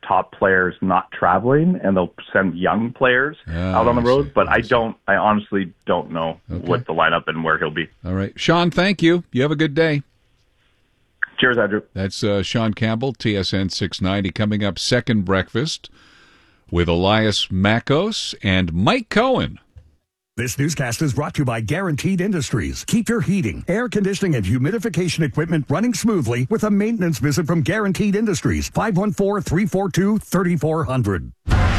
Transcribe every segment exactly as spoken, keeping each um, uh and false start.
top players not traveling, and they'll send young players oh, out on the road. But I don't, I honestly don't know okay. what the lineup and where he'll be. All right. Sean, thank you. You have a good day. Cheers, Andrew. That's uh, Sean Campbell, T S N six ninety. Coming up, Second Breakfast with Elias Makos and Mike Cohen. This newscast is brought to you by Guaranteed Industries. Keep your heating, air conditioning, and humidification equipment running smoothly with a maintenance visit from Guaranteed Industries. five one four, three four two, three four zero zero.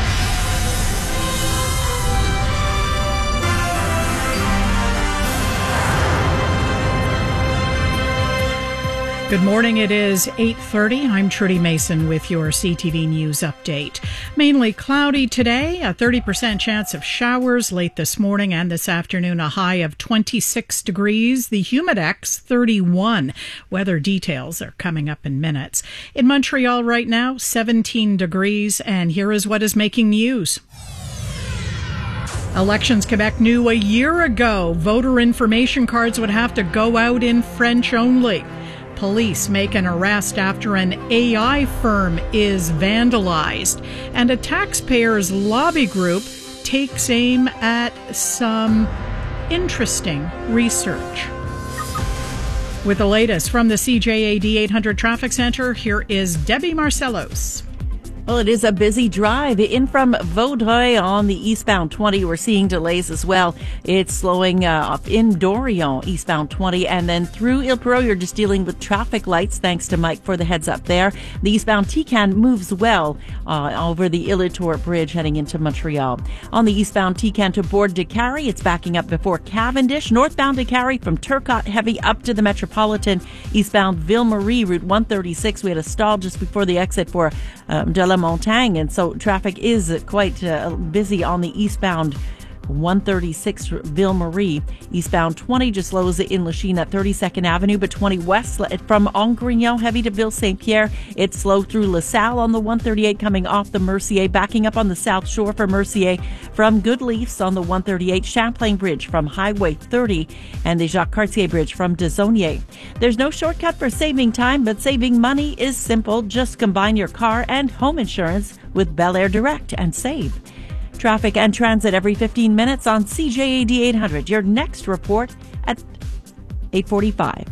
Good morning. It is eight thirty. I'm Trudy Mason with your C T V News update. Mainly cloudy today, a thirty percent chance of showers late this morning and this afternoon, a high of twenty-six degrees. The Humidex, thirty-one. Weather details are coming up in minutes. In Montreal right now, seventeen degrees, and here is what is making news. Elections Quebec knew a year ago voter information cards would have to go out in French only. Police make an arrest after an A I firm is vandalized. And a taxpayers' lobby group takes aim at some interesting research. With the latest from the C J A D eight hundred Traffic Center, here is Debbie Marcellos. Well, it is a busy drive. In from Vaudreuil on the eastbound twenty, we're seeing delays as well. It's slowing uh, up in Dorion, eastbound twenty, and then through Ile Perrot, you're just dealing with traffic lights. Thanks to Mike for the heads up there. The eastbound Tican moves well uh, over the Illitor Bridge heading into Montreal. On the eastbound Tican to Bourg de Carry, it's backing up before Cavendish. Northbound de Carry from Turcotte heavy up to the Metropolitan. Eastbound Ville-Marie, Route one thirty-six, we had a stall just before the exit for um, de la Montagne, and so traffic is quite uh, busy on the eastbound one thirty-six Ville-Marie. Eastbound twenty just slows in Lachine at thirty-second Avenue, but twenty west from Angrignon heavy to Ville Saint-Pierre. It's slow through LaSalle on the one thirty-eight coming off the Mercier, backing up on the South Shore for Mercier from Goodleafs on the one thirty-eight, Champlain Bridge from Highway thirty, and the Jacques Cartier Bridge from Desaulniers. There's no shortcut for saving time, but saving money is simple. Just combine your car and home insurance with Bel Air Direct and save. Traffic and transit every fifteen minutes on C J A D eight hundred. Your next report at eight forty-five.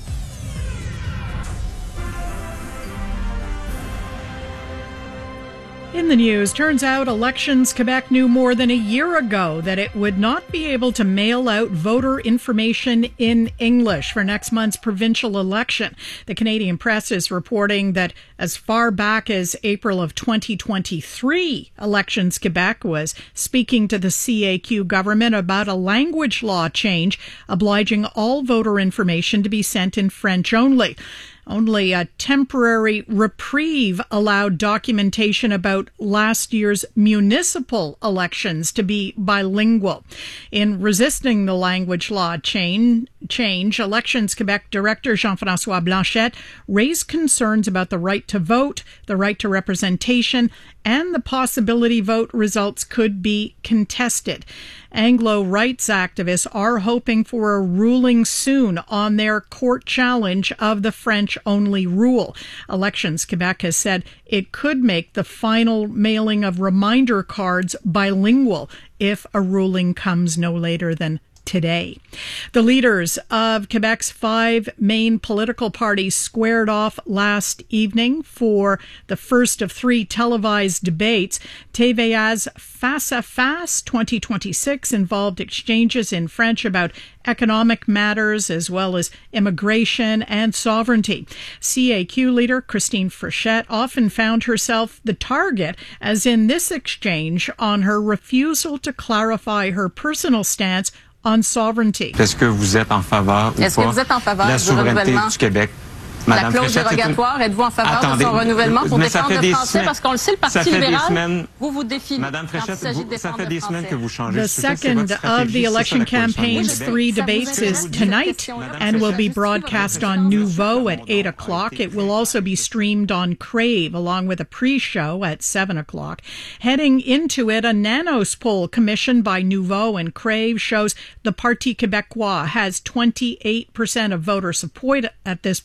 In the news, turns out Elections Quebec knew more than a year ago that it would not be able to mail out voter information in English for next month's provincial election. The Canadian Press is reporting that as far back as April of twenty twenty-three, Elections Quebec was speaking to the C A Q government about a language law change obliging all voter information to be sent in French only. Only a temporary reprieve allowed documentation about last year's municipal elections to be bilingual. In resisting the language law change, change Elections Quebec Director Jean-François Blanchette raised concerns about the right to vote, the right to representation, and the possibility vote results could be contested. Anglo rights activists are hoping for a ruling soon on their court challenge of the French-only rule. Elections Quebec has said it could make the final mailing of reminder cards bilingual if a ruling comes no later than today. The leaders of Quebec's five main political parties squared off last evening for the first of three televised debates. T V A's Face à Face twenty twenty-six involved exchanges in French about economic matters as well as immigration and sovereignty. C A Q leader Christine Frechette often found herself the target, as in this exchange, on her refusal to clarify her personal stance on sovereignty. Est-ce que vous êtes en faveur ou Est-ce que vous êtes en faveur la souveraineté du Québec? La clause dérogatoire, êtes-vous en faveur Attendez, de son renouvellement pour défendre le français? Semaines, Parce qu'on le sait, le Parti libéral, semaines, vous vous défiez. Madame Frechette, ça fait des semaines que vous changez. The second of the election campaign's three debates is tonight and will be broadcast on Nouveau at eight o'clock. It will also be streamed on Crave along with a pre-show at seven o'clock. Heading into it, a Nanos poll commissioned by Nouveau and Crave shows the Parti Québécois has twenty-eight percent of voter support at this point of the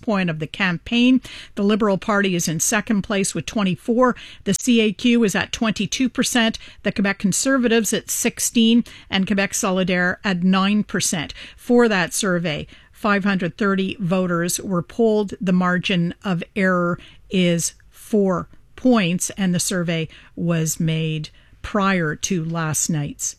the campaign. The Liberal Party is in second place with twenty-four. The C A Q is at twenty-two percent. The Quebec Conservatives at sixteen, and Quebec Solidaire at nine percent. For that survey, five hundred thirty voters were polled. The margin of error is four points, and the survey was made prior to last night's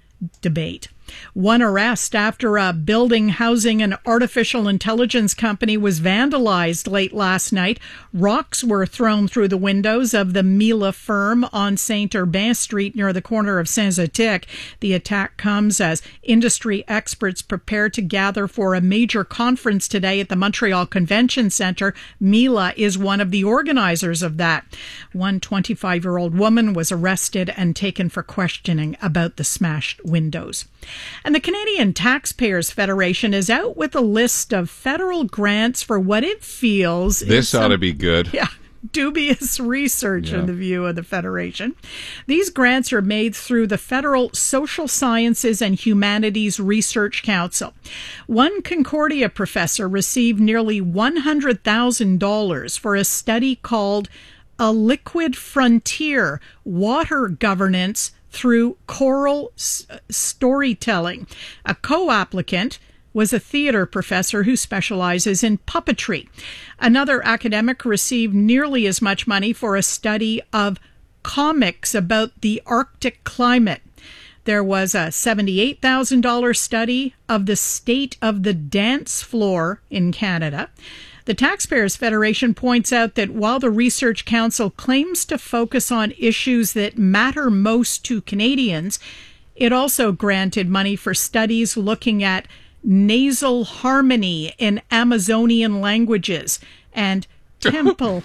debate. One arrest after a building housing an artificial intelligence company was vandalized late last night. Rocks were thrown through the windows of the Mila firm on Saint Urbain Street near the corner of Saint-Zotique. The attack comes as industry experts prepare to gather for a major conference today at the Montreal Convention Centre. Mila is one of the organizers of that. One twenty-five-year-old woman was arrested and taken for questioning about the smashed windows. And the Canadian Taxpayers Federation is out with a list of federal grants for what it feels This is ought some, to be good. Yeah, dubious research Yeah. in the view of the Federation. These grants are made through the Federal Social Sciences and Humanities Research Council. One Concordia professor received nearly one hundred thousand dollars for a study called A Liquid Frontier, Water Governance through Choral s- Storytelling. A co-applicant was a theater professor who specializes in puppetry. Another academic received nearly as much money for a study of comics about the Arctic climate. There was a seventy-eight thousand dollars study of the state of the dance floor in Canada. The Taxpayers Federation points out that while the Research Council claims to focus on issues that matter most to Canadians, it also granted money for studies looking at nasal harmony in Amazonian languages and temple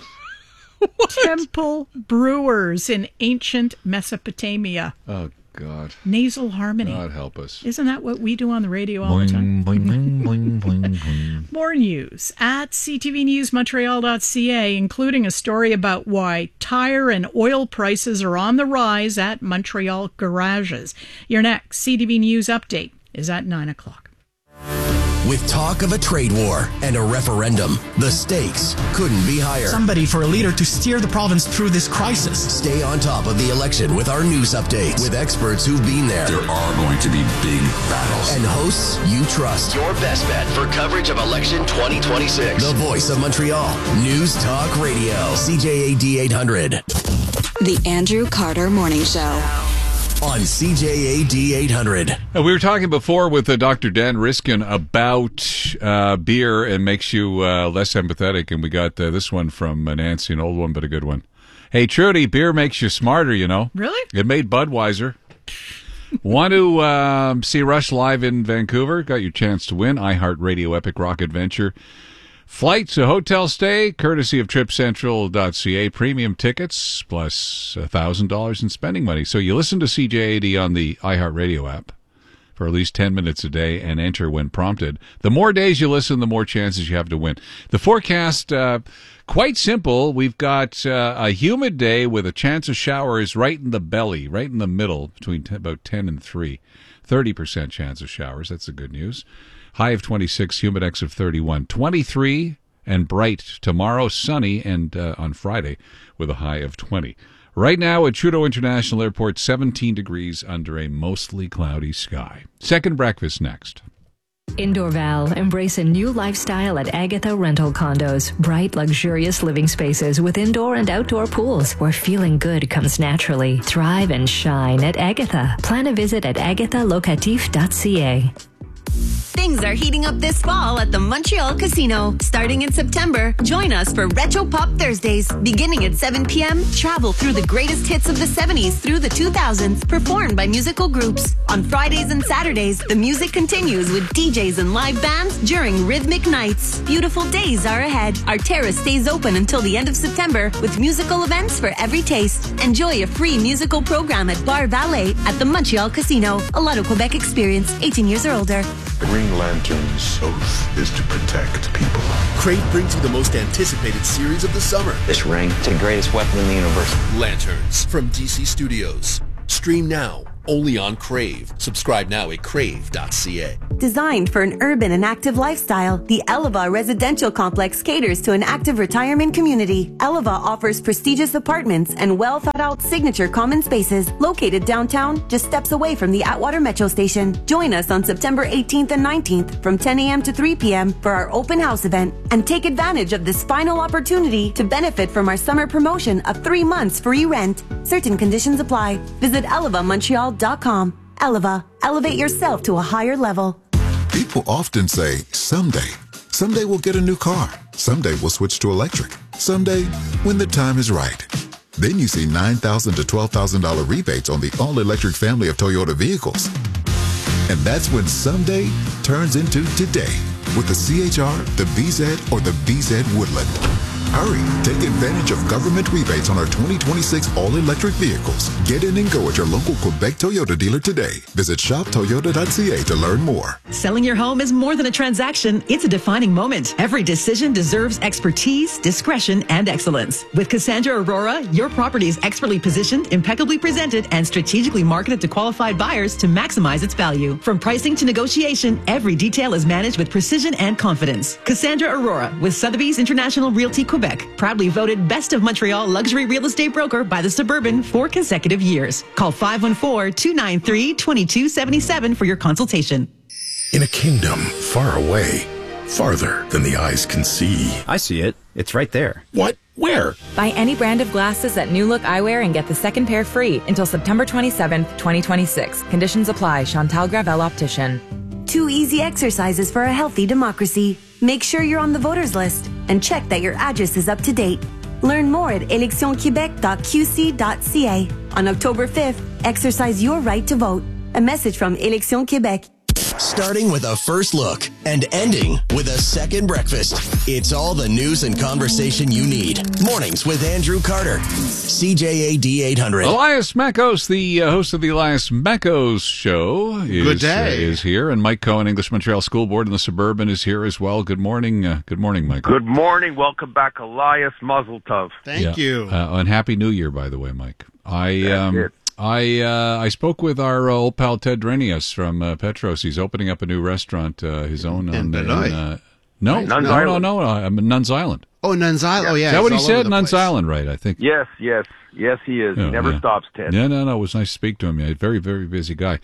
temple brewers in ancient Mesopotamia. Oh, God. Nasal harmony. God help us. Isn't that what we do on the radio all the time? Boing, boing, boing, boing, boing. More news at c t v news montreal dot c a, including a story about why tire and oil prices are on the rise at Montreal garages. Your next C T V News update is at nine o'clock. With talk of a trade war and a referendum, the stakes couldn't be higher. Somebody for a leader to steer the province through this crisis. Stay on top of the election with our news updates with experts who've been there. There are going to be big battles. And hosts you trust. Your best bet for coverage of election twenty twenty-six. The voice of Montreal. News Talk Radio. C J A D eight hundred. The Andrew Carter Morning Show. On C J A D eight hundred. Uh, we were talking before with uh, Doctor Dan Riskin about uh, beer and makes you uh, less empathetic, and we got uh, this one from uh, Nancy, an old one, but a good one. Hey, Trudy, beer makes you smarter, you know. Really? It made Budweiser. Want to um, see Rush live in Vancouver? Got your chance to win. iHeartRadio Epic Rock Adventure. Flights, a hotel stay, courtesy of trip central dot c a. Premium tickets, plus one thousand dollars in spending money. So you listen to C J A D on the iHeartRadio app for at least ten minutes a day and enter when prompted. The more days you listen, the more chances you have to win. The forecast, uh, quite simple. We've got uh, a humid day with a chance of showers right in the belly, right in the middle, between t- about ten and three. thirty percent chance of showers. That's the good news. High of twenty-six, humidex of thirty-one. twenty-three and bright tomorrow, sunny, and uh, on Friday with a high of twenty. Right now at Trudeau International Airport, seventeen degrees under a mostly cloudy sky. Second breakfast next. In Dorval, embrace a new lifestyle at Agatha Rental Condos. Bright, luxurious living spaces with indoor and outdoor pools where feeling good comes naturally. Thrive and shine at Agatha. Plan a visit at agatha locatif dot c a. Things are heating up this fall at the Montreal Casino. Starting in September, join us for Retro Pop Thursdays. Beginning at seven p.m., travel through the greatest hits of the seventies through the two thousands, performed by musical groups. On Fridays and Saturdays, the music continues with D Js and live bands during rhythmic nights. Beautiful days are ahead. Our terrace stays open until the end of September with musical events for every taste. Enjoy a free musical program at Bar Valet at the Montreal Casino. A Lotto Quebec experience, eighteen years or older. The Green Lantern's oath is to protect people. Crave brings you the most anticipated series of the summer. This ring, it's the greatest weapon in the universe. Lanterns from D C Studios. Stream now only on Crave. Subscribe now at crave dot c a. Designed for an urban and active lifestyle, the Eleva Residential Complex caters to an active retirement community. Eleva offers prestigious apartments and well-thought-out signature common spaces located downtown, just steps away from the Atwater Metro Station. Join us on September eighteenth and nineteenth from ten a.m. to three p.m. for our open house event, and take advantage of this final opportunity to benefit from our summer promotion of three months free rent. Certain conditions apply. Visit eleva montreal dot com. Eleva, elevate yourself to a higher level. People often say, someday. Someday we'll get a new car. Someday we'll switch to electric. Someday, when the time is right. Then you see nine thousand dollars to twelve thousand dollars rebates on the all-electric family of Toyota vehicles. And that's when someday turns into today with the C H R, the B Z, or the B Z Woodland. Hurry, take advantage of government rebates on our twenty twenty-six all-electric vehicles. Get in and go at your local Quebec Toyota dealer today. Visit shop toyota dot c a to learn more. Selling your home is more than a transaction. It's a defining moment. Every decision deserves expertise, discretion, and excellence. With Cassandra Aurora, your property is expertly positioned, impeccably presented, and strategically marketed to qualified buyers to maximize its value. From pricing to negotiation, every detail is managed with precision and confidence. Cassandra Aurora with Sotheby's International Realty Quebec. Proudly voted Best of Montreal Luxury Real Estate Broker by The Suburban for consecutive years. Call five one four, two nine three, two two seven seven for your consultation. In a kingdom far away, farther than the eyes can see. I see it. It's right there. What? Where? Buy any brand of glasses at New Look Eyewear and get the second pair free until September twenty-seventh, twenty twenty-six. Conditions apply. Chantal Gravel Optician. Two easy exercises for a healthy democracy. Make sure you're on the voters list and check that your address is up to date. Learn more at elections quebec dot q c dot c a. On October fifth, exercise your right to vote. A message from Élections Québec. Starting with a first look and ending with a second breakfast. It's all the news and conversation you need. Mornings with Andrew Carter. C J A D eight hundred. Elias Makos, the uh, host of the Elias Makos Show, is, Good day. Uh, is here. And Mike Cohen, English Montreal School Board in the Suburban, is here as well. Good morning. Uh, good morning, Mike. Good morning. Welcome back, Elias Mazel Tov. Thank yeah. you. Uh, and Happy New Year, by the way, Mike. I That's um, it. I uh, I spoke with our uh, old pal Ted Drenius from uh, Petros. He's opening up a new restaurant, uh, his own. In on, Benoit. in, uh, no, Nuns no, no, Island. no, no, I'm in Nuns Island. Oh, Nuns Island. Oh, yeah. Is that what he it's all over said? the Nuns place. Island, right? I think. Yes, yes, yes, he is. Yeah, he never yeah. stops, Ted. Yeah, no, no. It was nice to speak to him. Yeah, very, very busy guy.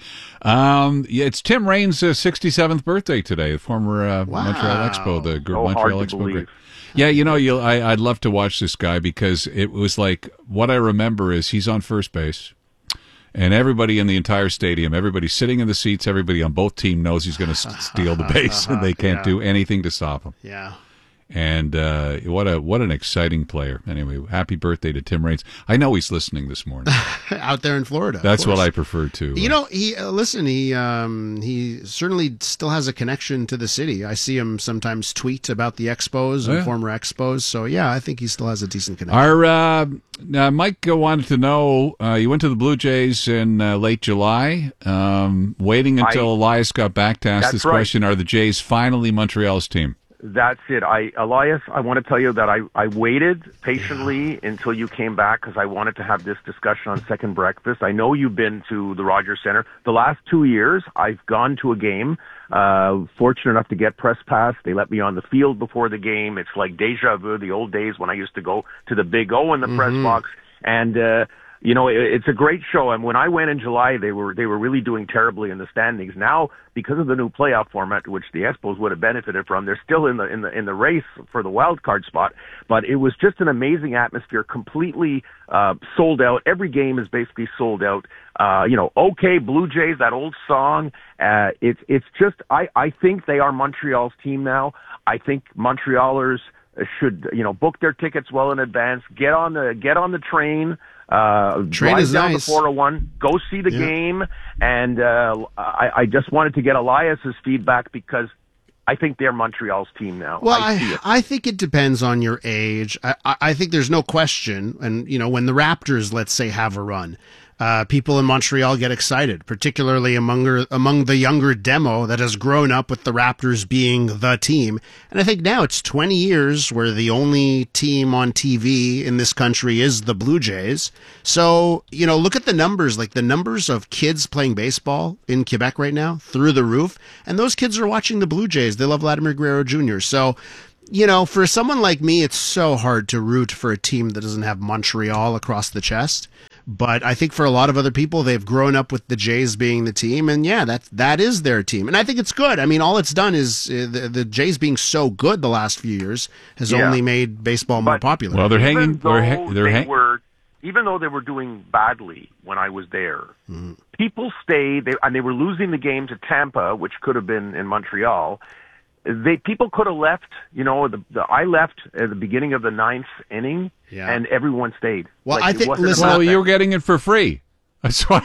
Um, yeah, it's Tim Raines' uh, sixty-seventh birthday today. The former uh, Wow. Montreal Expo, the gr- So hard Montreal to Expo. believe. Great. Yeah, you know, you'll, I, I'd love to watch this guy because it was like what I remember is he's on first base. And everybody in the entire stadium, everybody sitting in the seats, everybody on both teams knows he's going to steal the base, and they can't Yeah. do anything to stop him. Yeah. And uh, what a what an exciting player. Anyway, happy birthday to Tim Raines. I know he's listening this morning. Out there in Florida. That's of course. what I prefer to. You know, he uh, listen. He um, he certainly still has a connection to the city. I see him sometimes tweet about the expos and Oh, yeah. former expos. So yeah, I think he still has a decent connection. Our uh, uh, Mike uh, wanted to know. Uh, you went to the Blue Jays in uh, late July, um, waiting until I- Elias got back to ask That's this right. question: are the Jays finally Montreal's team? That's it. I, Elias, I want to tell you that I, I waited patiently until you came back because I wanted to have this discussion on Second Breakfast. I know you've been to the Rogers Center. The last two years, I've gone to a game. Uh, fortunate enough to get press pass. They let me on the field before the game. It's like deja vu, the old days when I used to go to the Big O in the press box. And, uh, you know, it, it's a great show. And when I went in July, they were they were really doing terribly in the standings. Now, because of the new playoff format, which the Expos would have benefited from, they're still in the in the in the race for the wild card spot. But it was just an amazing atmosphere, completely uh, sold out. Every game is basically sold out. Uh, you know, okay, Blue Jays, that old song. Uh, it's it's just I I think they are Montreal's team now. I think Montrealers should you know book their tickets well in advance. Get on the get on the train. Uh, Train drive is down nice. the four oh one, go see the Yeah. game, and uh, I, I just wanted to get Elias's feedback because I think they're Montreal's team now. Well, I, see I, it. I think it depends on your age. I, I, I think there's no question, and you know, when the Raptors, let's say, have a run, uh, people in Montreal get excited, particularly among, among the younger demo that has grown up with the Raptors being the team. And I think now it's twenty years where the only team on T V in this country is the Blue Jays. So, you know, look at the numbers, like the numbers of kids playing baseball in Quebec right now, through the roof. And those kids are watching the Blue Jays. They love Vladimir Guerrero Junior So, you know, for someone like me, it's so hard to root for a team that doesn't have Montreal across the chest. But I think for a lot of other people, they've grown up with the Jays being the team, and yeah, that that is their team, and I think it's good. I mean, all it's done is uh, the, the Jays being so good the last few years has Yeah. only made baseball more But- popular. Well, they're hanging. Even though They're, ha- they're they hang- were, even though they were doing badly when I was there, Mm-hmm. people stayed, they, and they were losing the game to Tampa, which could have been in Montreal. They people could have left. You know, the, the I left at the beginning of the ninth inning, Yeah. and everyone stayed. Well, Like, I it think- wasn't listen- about well, that. you were getting it for free. That's why.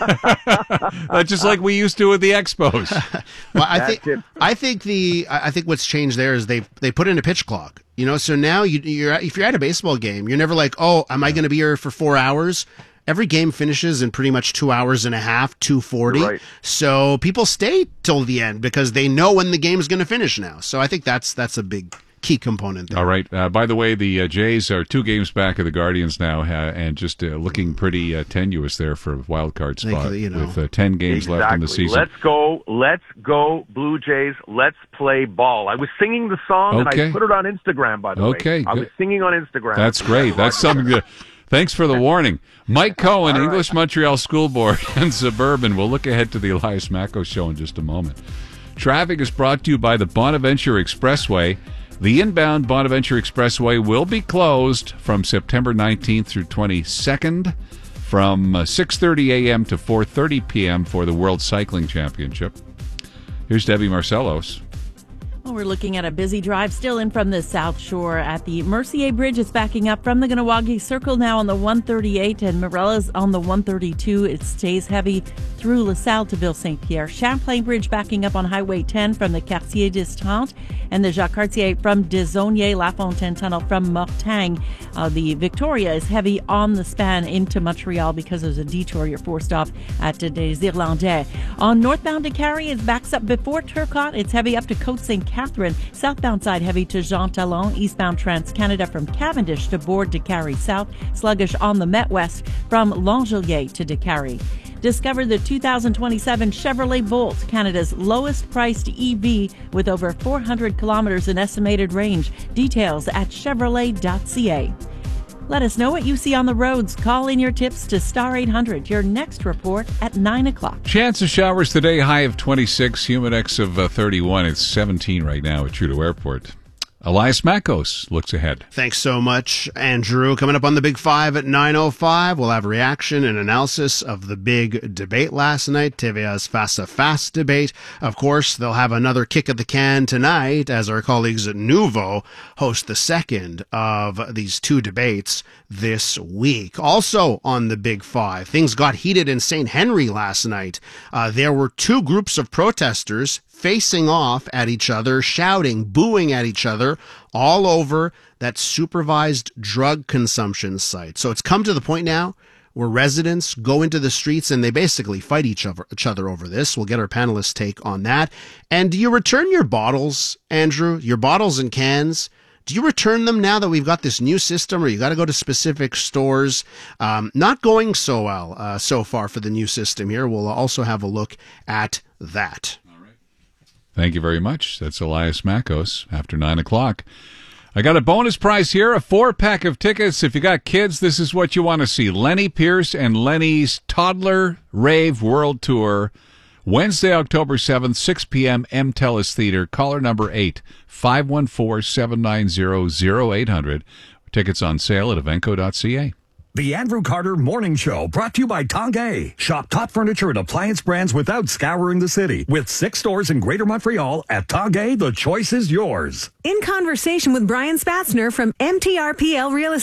That's just like we used to with the Expos. Well, I That's think it. I think the I think what's changed there is they they put in a pitch clock. You know, so now you, you're if you're at a baseball game, you're never like, oh, am I going to be here for four hours? Every game finishes in pretty much two hours and a half, two forty. Right. So people stay till the end because they know when the game's going to finish now. So I think that's that's a big key component there. All right. Uh, by the way, the uh, Jays are two games back of the Guardians now, uh, and just uh, looking pretty uh, tenuous there for a wild card Think, spot you know. with uh, ten games exactly. left in the season. Let's go, let's go, Blue Jays. Let's play ball. I was singing the song, and Okay. I put it on Instagram. By the Okay, way, I good. was singing on Instagram. That's great. That's something to. Thanks for the warning. Mike Cohen, English Montreal School Board and Suburban. We'll look ahead to the Elias Macko show in just a moment. Traffic is brought to you by the Bonaventure Expressway. The inbound Bonaventure Expressway will be closed from September nineteenth through twenty-second from uh, six thirty a.m. to four thirty p.m. for the World Cycling Championship. Here's Debbie Marcellos. Well, we're looking at a busy drive still in from the South Shore at the Mercier Bridge. It's backing up from the Ganawagi Circle now on the one thirty-eight, and Morella's on the one thirty-two. It stays heavy through LaSalle to Ville Saint-Pierre. Champlain Bridge backing up on Highway ten from the Quartier des Trente, and the Jacques Cartier from Desaulniers, La Fontaine Tunnel from Mortagne. Uh, the Victoria is heavy on the span into Montreal because there's a detour. You're forced off at Des Irlandais. On northbound to Carrie, it backs up before Turcotte. It's heavy up to Côte Sainte Catherine. Southbound side heavy to Jean Talon. Eastbound Trans-Canada from Cavendish to Bourg de Carrie South. Sluggish on the Met West from L'Angelier to de Carrie. Discover the two thousand twenty-seven Chevrolet Bolt, Canada's lowest priced E V with over four hundred kilometers in estimated range. Details at chevrolet dot c a. Let us know what you see on the roads. Call in your tips to Star eight hundred. Your next report at nine o'clock. Chance of showers today, high of twenty-six, humidex of uh, thirty-one. It's seventeen right now at Trudeau Airport. Elias Makos looks ahead. Thanks so much, Andrew. Coming up on the Big Five at nine oh five, we'll have reaction and analysis of the big debate last night, T V A's Face à Face debate. Of course, they'll have another kick at the can tonight as our colleagues at Nouveau host the second of these two debates this week. Also on the Big Five, things got heated in Saint Henry last night. Uh, there were two groups of protesters facing off at each other, shouting, booing at each other all over that supervised drug consumption site. So it's come to the point now where residents go into the streets and they basically fight each other, each other over this. We'll get our panelists' take on that. And do you return your bottles, Andrew? Your bottles and cans? Do you return them now that we've got this new system, or you got to go to specific stores? Um, not going so well uh, so far for the new system here. We'll also have a look at that. Thank you very much. That's Elias Makos after nine o'clock. I got a bonus prize here, a four-pack of tickets. If you got kids, this is what you want to see. Lenny Pierce and Lenny's Toddler Rave World Tour, Wednesday, October seventh, six p.m., M. Telus Theater. Caller number eight, five one four, seven nine zero, zero eight hundred. Tickets on sale at evenco dot c a. The Andrew Carter Morning Show, brought to you by Tanguay. Shop top furniture and appliance brands without scouring the city. With six stores in Greater Montreal, at Tanguay, the choice is yours. In conversation with Brian Spatzner from M T R P L Real Estate.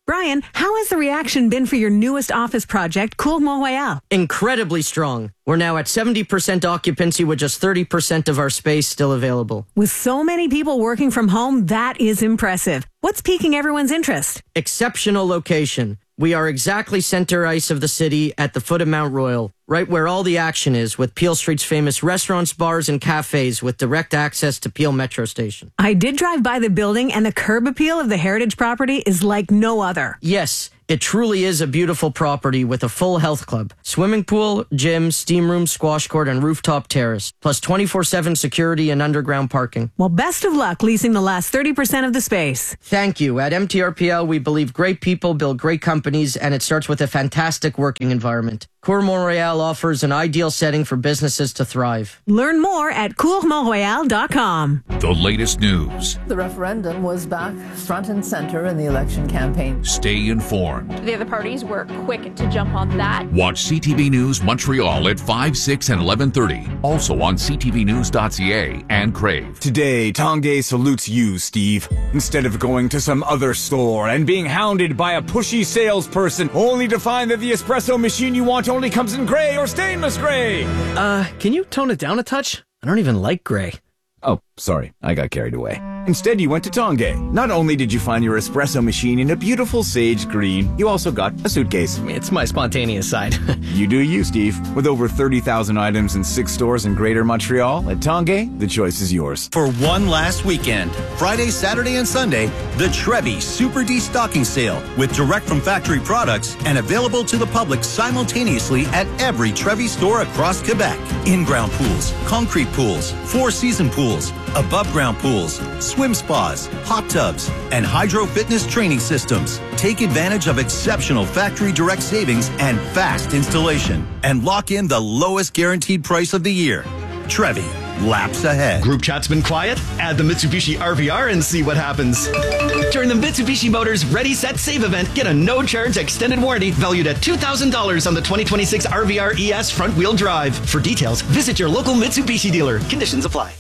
Brian, how has the reaction been for your newest office project, Cour Mont-Royal? Incredibly strong. We're now at seventy percent occupancy with just thirty percent of our space still available. With so many people working from home, that is impressive. What's piquing everyone's interest? Exceptional location. We are exactly center ice of the city at the foot of Mount Royal, right where all the action is, with Peel Street's famous restaurants, bars, and cafes with direct access to Peel Metro Station. I did drive by the building, and the curb appeal of the heritage property is like no other. Yes, it truly is a beautiful property with a full health club, swimming pool, gym, steam room, squash court, and rooftop terrace, plus twenty-four seven security and underground parking. Well, best of luck leasing the last thirty percent of the space. Thank you. At M T R P L, we believe great people build great companies, and it starts with a fantastic working environment. Cour Mont-Royal offers an ideal setting for businesses to thrive. Learn more at cour mont royal dot com. The latest news. The referendum was back front and center in the election campaign. Stay informed. The other parties were quick to jump on that. Watch C T V News Montreal at five, six, and eleven thirty. Also on c t v news dot c a and Crave. Today, Tanguay salutes you, Steve. Instead of going to some other store and being hounded by a pushy salesperson only to find that the espresso machine you want only comes in gray or stainless gray. Uh, can you tone it down a touch? I don't even like gray. Oh, sorry. I got carried away. Instead, you went to Tanguay. Not only did you find your espresso machine in a beautiful sage green, you also got a suitcase. It's my spontaneous side. You do you, Steve. With over thirty thousand items in six stores in Greater Montreal, at Tanguay, the choice is yours. For one last weekend, Friday, Saturday, and Sunday, the Trevi Super D Stocking Sale with direct from factory products and available to the public simultaneously at every Trevi store across Quebec. In-ground pools, concrete pools, four-season pools, above-ground pools, swim spas, hot tubs, and hydro fitness training systems. Take advantage of exceptional factory direct savings and fast installation, and lock in the lowest guaranteed price of the year. Trevi, laps ahead. Group chat's been quiet? Add the Mitsubishi R V R and see what happens. During the Mitsubishi Motors Ready, Set, Save event, get a no-charge extended warranty valued at two thousand dollars on the twenty twenty-six R V R E S front-wheel drive. For details, visit your local Mitsubishi dealer. Conditions apply.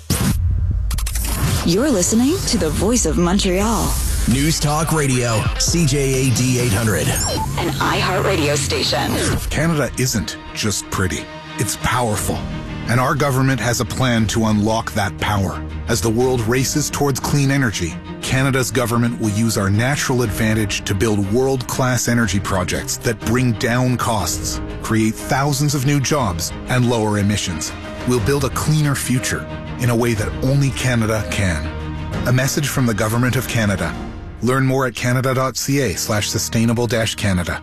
You're listening to the Voice of Montreal. News Talk Radio, C J A D eight hundred. An iHeartRadio station. Canada isn't just pretty, it's powerful. And our government has a plan to unlock that power. As the world races towards clean energy, Canada's government will use our natural advantage to build world-class energy projects that bring down costs, create thousands of new jobs, and lower emissions. We'll build a cleaner future in a way that only Canada can. A message from the Government of Canada. Learn more at canada.ca slash sustainable dash Canada.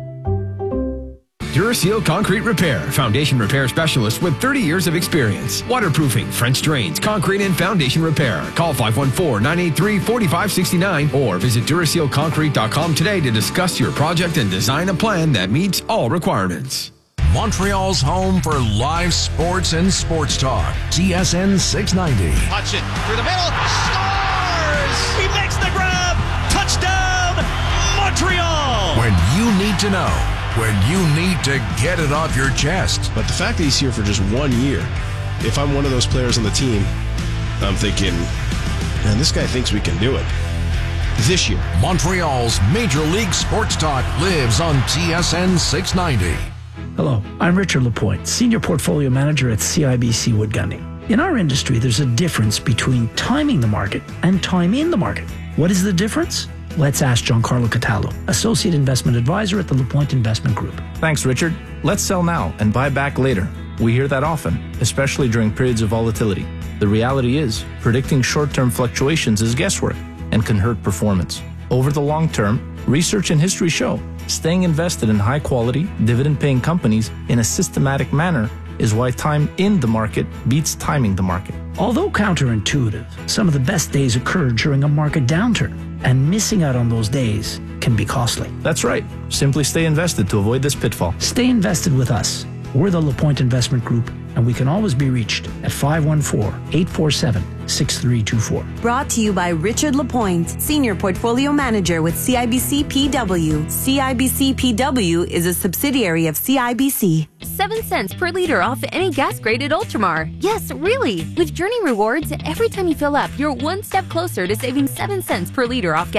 Duraseal Concrete Repair, foundation repair specialist with thirty years of experience. Waterproofing, French drains, concrete and foundation repair. Call five one four, nine eight three, four five six nine or visit duraseal concrete dot com today to discuss your project and design a plan that meets all requirements. Montreal's home for live sports and sports talk. T S N six ninety. Hutchin through the middle. Scores! He makes the grab. Touchdown, Montreal! When you need to know. When you need to get it off your chest. But the fact that he's here for just one year, if I'm one of those players on the team, I'm thinking, man, this guy thinks we can do it. This year. Montreal's Major League Sports Talk lives on T S N six ninety. Hello, I'm Richard Lapointe, Senior Portfolio Manager at C I B C Wood Gundy. In our industry, there's a difference between timing the market and time in the market. What is the difference? Let's ask Giancarlo Cataldo, Associate Investment Advisor at the LaPointe Investment Group. Thanks, Richard. Let's sell now and buy back later. We hear that often, especially during periods of volatility. The reality is, predicting short-term fluctuations is guesswork and can hurt performance. Over the long term, research and history show staying invested in high-quality, dividend-paying companies in a systematic manner is why time in the market beats timing the market. Although counterintuitive, some of the best days occur during a market downturn, and missing out on those days can be costly. That's right. Simply stay invested to avoid this pitfall. Stay invested with us. We're the LaPointe Investment Group, and we can always be reached at five one four, eight four seven, six three two four. Brought to you by Richard Lapointe, Senior Portfolio Manager with C I B C P W. C I B C P W is a subsidiary of C I B C. Seven cents per liter off any gas grade at Ultramar. Yes, really. With Journey Rewards, every time you fill up, you're one step closer to saving seven cents per liter off gas.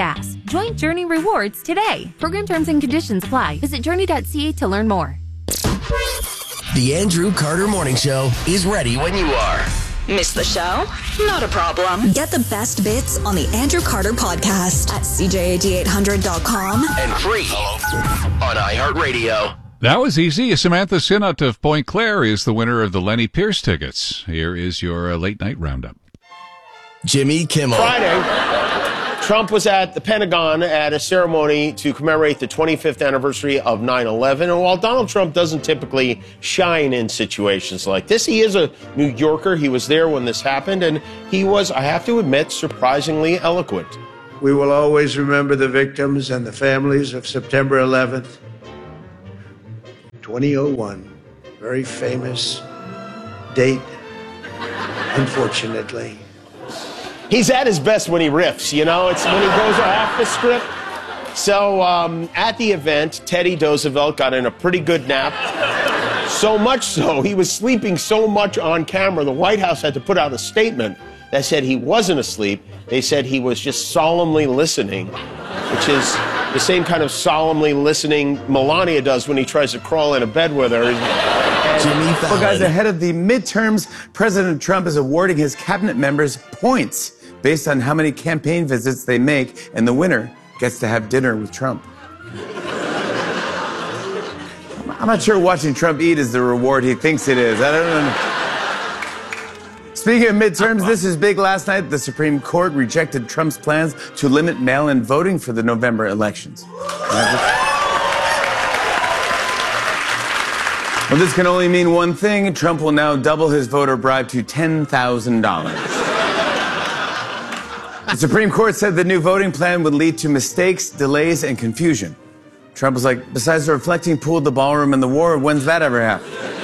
Join Journey Rewards today. Program terms and conditions apply. Visit journey dot c a to learn more. The Andrew Carter Morning Show is ready when you are. Miss the show? Not a problem. Get the best bits on the Andrew Carter podcast at c j a d eight hundred dot com And free on iHeartRadio. That was easy. Samantha Sinnott of Point Claire is the winner of the Lenny Pierce tickets. Here is your uh, late night roundup. Jimmy Kimmel. Friday, Trump was at the Pentagon at a ceremony to commemorate the twenty-fifth anniversary of nine eleven. And while Donald Trump doesn't typically shine in situations like this, he is a New Yorker. He was there when this happened, and he was, I have to admit, surprisingly eloquent. We will always remember the victims and the families of September eleventh, twenty oh one. Very famous date, unfortunately. He's at his best when he riffs, you know? It's when he goes off the script. So um, at the event, Teddy Roosevelt got in a pretty good nap. So much so, he was sleeping so much on camera, the White House had to put out a statement that said he wasn't asleep. They said he was just solemnly listening, which is the same kind of solemnly listening Melania does when he tries to crawl into bed with her. Jimmy Fallon. Well, guys, ahead of the midterms, President Trump is awarding his cabinet members points based on how many campaign visits they make, and the winner gets to have dinner with Trump. I'm not sure watching Trump eat is the reward he thinks it is. I don't know. Speaking of midterms, this is big. Last night, the Supreme Court rejected Trump's plans to limit mail-in voting for the November elections. Well, this can only mean one thing. Trump will now double his voter bribe to ten thousand dollars. The Supreme Court said the new voting plan would lead to mistakes, delays, and confusion. Trump was like, besides the reflecting pool, the ballroom, and the war, when's that ever happen?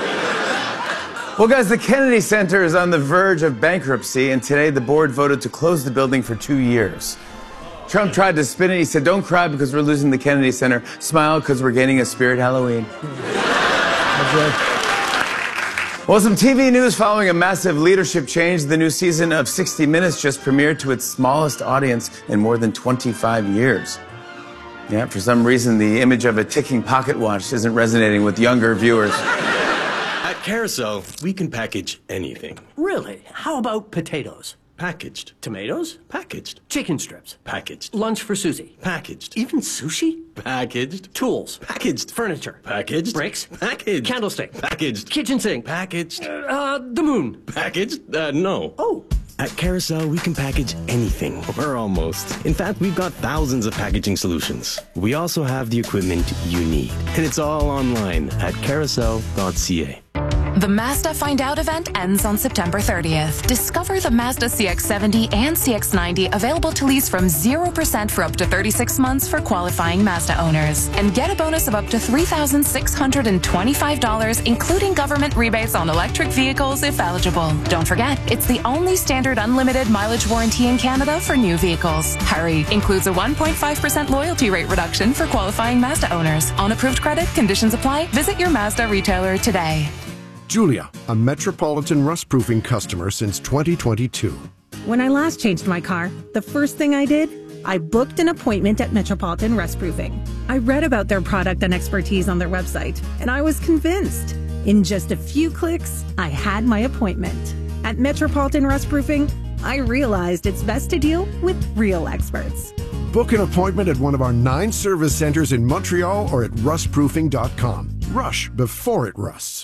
Well, guys, the Kennedy Center is on the verge of bankruptcy, and today the board voted to close the building for two years. Trump tried to spin it. He said, don't cry because we're losing the Kennedy Center. Smile because we're getting a Spirit Halloween. That's right. Well, some T V news following a massive leadership change. The new season of sixty minutes just premiered to its smallest audience in more than twenty-five years. Yeah, for some reason, the image of a ticking pocket watch isn't resonating with younger viewers. At Carousel, we can package anything. Really? How about potatoes? Packaged. Tomatoes? Packaged. Chicken strips? Packaged. Lunch for Susie? Packaged. Even sushi? Packaged. Tools? Packaged. Furniture? Packaged. Bricks? Packaged. Candlestick? Packaged. Kitchen sink? Packaged. Uh, the moon? Packaged? Uh, no. Oh. At Carousel, we can package anything, or almost. In fact, we've got thousands of packaging solutions. We also have the equipment you need. And it's all online at carousel dot c a. The Mazda Find Out event ends on September thirtieth. Discover the Mazda C X seventy and C X ninety available to lease from zero percent for up to thirty-six months for qualifying Mazda owners. And get a bonus of up to three thousand six hundred twenty-five dollars, including government rebates on electric vehicles if eligible. Don't forget, it's the only standard unlimited mileage warranty in Canada for new vehicles. Hurry! Includes a one point five percent loyalty rate reduction for qualifying Mazda owners. On approved credit, conditions apply. Visit your Mazda retailer today. Julia, a Metropolitan rust-proofing customer since twenty twenty-two. When I last changed my car, the first thing I did, I booked an appointment at Metropolitan Rust-Proofing. I read about their product and expertise on their website, and I was convinced. In just a few clicks, I had my appointment. At Metropolitan Rust-Proofing, I realized it's best to deal with real experts. Book an appointment at one of our nine service centers in Montreal or at rust proofing dot com. Rush before it rusts.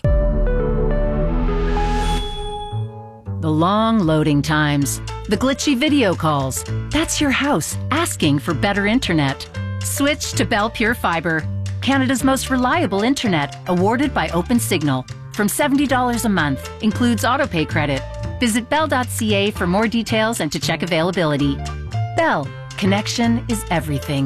The long loading times, the glitchy video calls. That's your house asking for better internet. Switch to Bell Pure Fiber, Canada's most reliable internet, awarded by OpenSignal. From seventy dollars a month, includes autopay credit. Visit bell dot c a for more details and to check availability. Bell, connection is everything.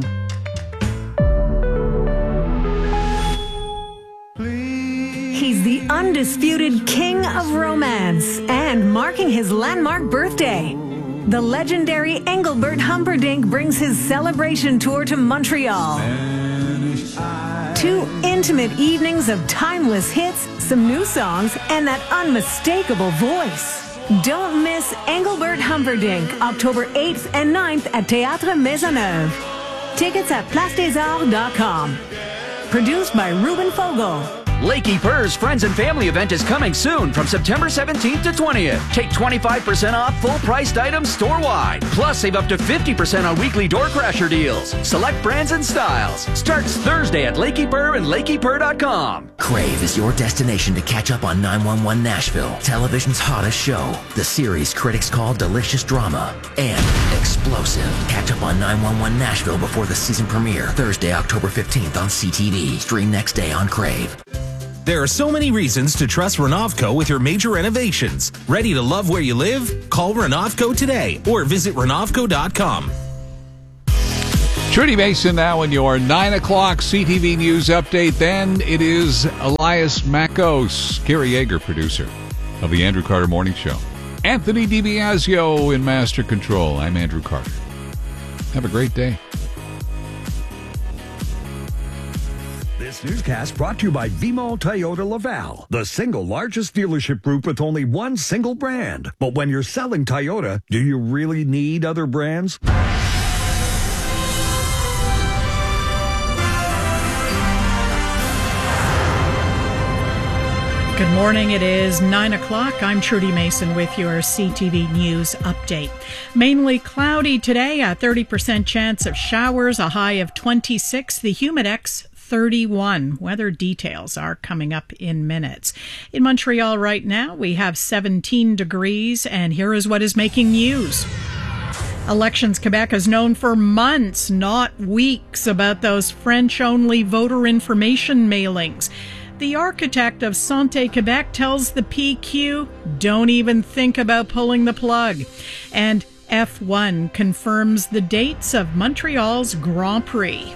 He's the undisputed king of romance and marking his landmark birthday. The legendary Engelbert Humperdinck brings his celebration tour to Montreal. Two intimate evenings of timeless hits, some new songs, and that unmistakable voice. Don't miss Engelbert Humperdinck, October eighth and ninth at Théâtre Maisonneuve. Tickets at place des arts dot com. Produced by Ruben Fogle. Lakey Purr's Friends and Family event is coming soon from September seventeenth to twentieth. Take twenty-five percent off full-priced items store-wide. Plus, save up to fifty percent on weekly door crasher deals. Select brands and styles. Starts Thursday at Lakey Purr and lakey purr dot com. Crave is your destination to catch up on nine one one Nashville, television's hottest show. The series critics call delicious drama and explosive. Catch up on nine one one Nashville before the season premiere, Thursday, October fifteenth on C T V. Stream next day on Crave. There are so many reasons to trust Renovco with your major renovations. Ready to love where you live? Call Renovco today or visit renovco dot com. Trudy Mason now in your nine o'clock C T V News update. Then it is Elias Makos, Gary Yeager, producer of the Andrew Carter Morning Show. Anthony DiBiasio in Master Control. I'm Andrew Carter. Have a great day. This newscast brought to you by V-Mall Toyota Laval, the single largest dealership group with only one single brand. But when you're selling Toyota, do you really need other brands? Good morning. It is nine o'clock. I'm Trudy Mason with your C T V News update. Mainly cloudy today, a thirty percent chance of showers, a high of twenty-six. The Humidex thirty-one. Weather details are coming up in minutes. In Montreal right now, we have seventeen degrees, and here is what is making news. Elections Quebec is known for months, not weeks, about those French-only voter information mailings. The architect of Santé Quebec tells the P Q, don't even think about pulling the plug. And F one confirms the dates of Montreal's Grand Prix.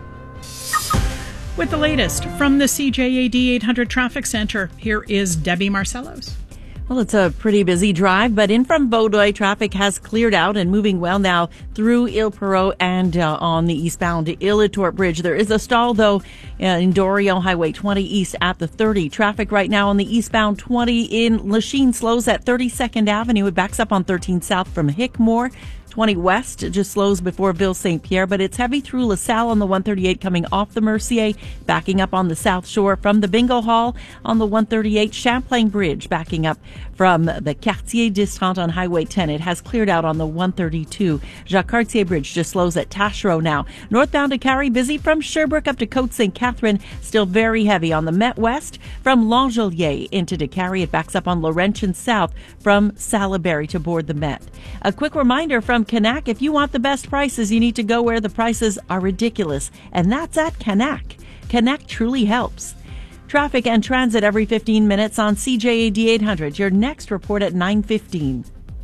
With the latest from the C J A D eight hundred Traffic Center, here is Debbie Marcellos. Well, it's a pretty busy drive, but in from Vaudreuil, traffic has cleared out and moving well now through Ile Perrot and uh, on the eastbound Ile-Etort Bridge. There is a stall, though, uh, in Dorion Highway twenty east at the thirty. Traffic right now on the eastbound twenty in Lachine slows at thirty-second Avenue. It backs up on thirteen south from Hickmore. twenty west just slows before Ville Saint Pierre, but it's heavy through LaSalle on the one thirty-eight coming off the Mercier, backing up on the South Shore from the Bingo Hall on the one thirty-eight Champlain Bridge, backing up from the Quartier d'Estrant on Highway ten. It has cleared out on the one thirty-two. Jacques Cartier Bridge just slows at Taschereau now. Northbound to Carrie, busy from Sherbrooke up to Côte Saint Catherine, still very heavy on the Met West from Langelier into DeCarry. It backs up on Laurentian South from Salaberry to board the Met. A quick reminder from Canac, if you want the best prices, you need to go where the prices are ridiculous, and that's at Canac. Canac truly helps. Traffic and transit every fifteen minutes on C J A D eight hundred. Your next report at nine fifteen.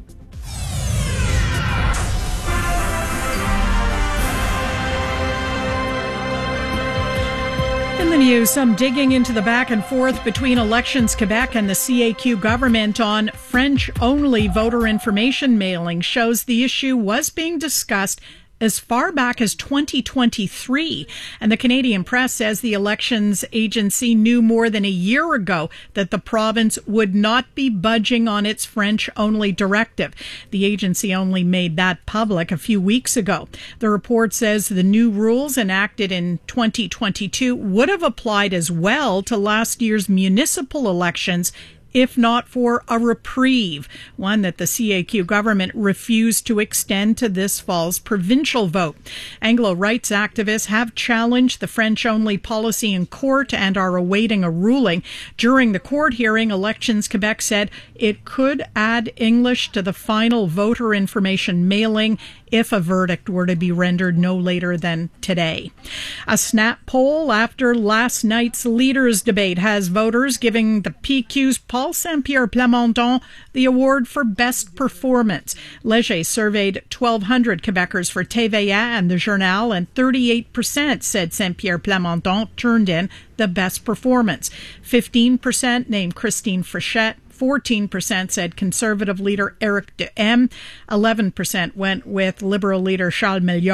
In the news, some digging into the back and forth between Elections Quebec and the C A Q government on French-only voter information mailing shows the issue was being discussed as far back as twenty twenty-three. And the Canadian Press says the elections agency knew more than a year ago that the province would not be budging on its French-only directive. The agency only made that public a few weeks ago. The report says the new rules enacted in twenty twenty-two would have applied as well to last year's municipal elections, if not for a reprieve, one that the C A Q government refused to extend to this fall's provincial vote. Anglo rights activists have challenged the French-only policy in court and are awaiting a ruling. During the court hearing, Elections Quebec said it could add English to the final voter information mailing if a verdict were to be rendered no later than today. A snap poll after last night's leaders' debate has voters giving the P Q's Paul Saint-Pierre Plamondon the award for best performance. Léger surveyed twelve hundred Quebecers for T V A and the Journal, and thirty-eight percent said Saint-Pierre Plamondon turned in the best performance. fifteen percent named Christine Frechette. fourteen percent said Conservative leader Éric Duhaime. eleven percent went with Liberal leader Charles Milliard.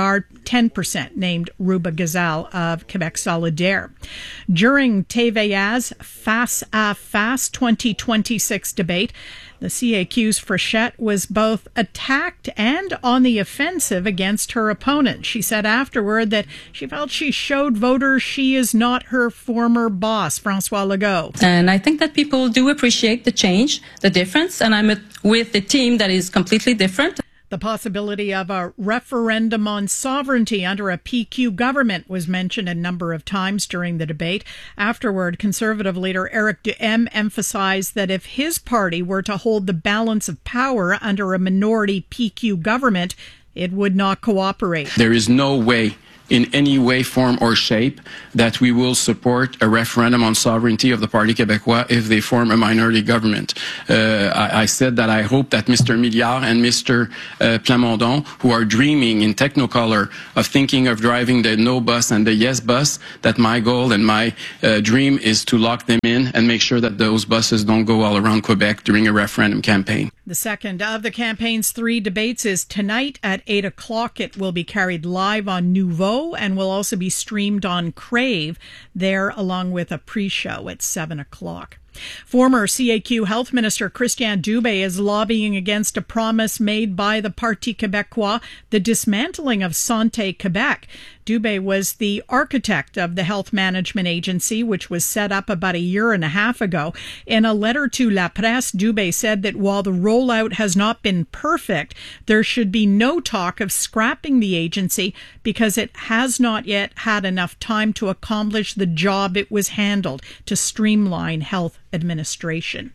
ten percent named Ruba Gazal of Quebec Solidaire. During T V A's Face à Face twenty twenty-six debate, the C A Q's Frechette was both attacked and on the offensive against her opponent. She said afterward that she felt she showed voters she is not her former boss, François Legault. And I think that people do appreciate the change, the difference, and I'm with a team that is completely different. The possibility of a referendum on sovereignty under a P Q government was mentioned a number of times during the debate. Afterward, Conservative leader Eric Duhem emphasized that if his party were to hold the balance of power under a minority P Q government, it would not cooperate. There is no way, in any way, form, or shape, that we will support a referendum on sovereignty of the Parti Québécois if they form a minority government. Uh, I, I said that I hope that Mister Milliard and Mister Uh, Plamondon, who are dreaming in Technicolor of thinking of driving the no bus and the yes bus, that my goal and my uh, dream is to lock them in and make sure that those buses don't go all around Quebec during a referendum campaign. The second of the campaign's three debates is tonight at eight o'clock. It will be carried live on Nouveau and will also be streamed on Crave there, along with a pre-show at seven o'clock. Former C A Q Health Minister Christian Dubé is lobbying against a promise made by the Parti Québécois, the dismantling of Santé Québec. Dubé was the architect of the health management agency, which was set up about a year and a half ago. In a letter to La Presse, Dubé said that while the rollout has not been perfect, there should be no talk of scrapping the agency because it has not yet had enough time to accomplish the job it was handled to streamline health administration.